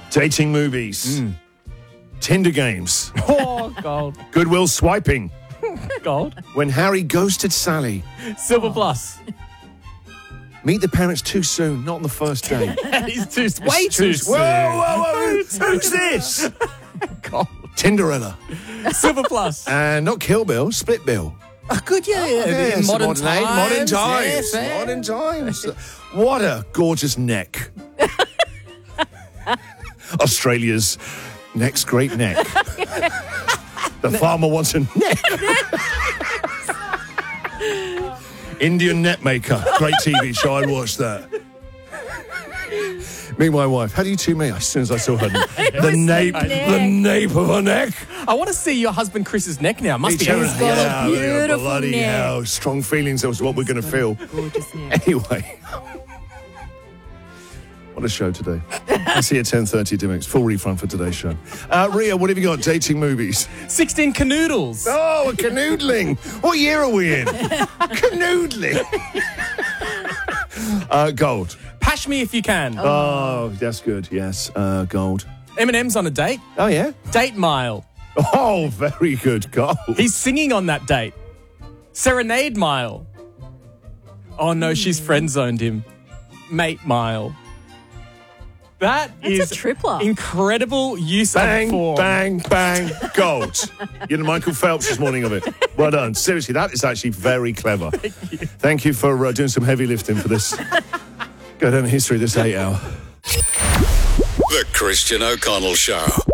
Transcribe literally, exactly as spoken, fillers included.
Dating movies. Mm. Tinder games. Oh, gold. Goodwill swiping. Gold. When Harry ghosted Sally. Silver plus. Meet the parents too soon, not on the first date. He's too, way too soon. Whoa, whoa, whoa. Who's this? Gold. Tinderella. Silver plus. And not Kill Bill, Split Bill. Oh, good, yeah, yeah. Yeah, In it's modern, modern, times. age, modern times. Yeah, modern times. What a gorgeous neck. Australia's next great neck. The farmer wants a neck. Indian net maker. Great T V show. I watched that. Me and my wife. How do you two meet? As soon as I saw her, the nape, the nape of her neck. I want to see your husband Chris's neck now. Must be Each other- easy. got a yeah, beautiful bloody neck. hell. Strong feelings. That was what we're going to feel. Gorgeous neck. Anyway. What a show today. I'll see you at ten thirty, Dimmicks. Full refund for today's show. Uh, Ria, what have you got? Dating movies. sixteen canoodles. Oh, a canoodling. What year are we in? Canoodling. uh, gold. Pash me if you can. Oh, that's good. Yes, uh, gold. Eminem's on a date. Oh, yeah? Date mile. Oh, very good. Gold. He's singing on that date. Serenade mile. Oh no, she's friend zoned him. Mate mile. That That's is a tripler. incredible use Bang, of form. bang, bang, gold. You're the Michael Phelps this morning of it. Well done. Seriously, that is actually very clever. Thank you, Thank you for uh, doing some heavy lifting for this. Go down in history this eight hour. The Christian O'Connell Show.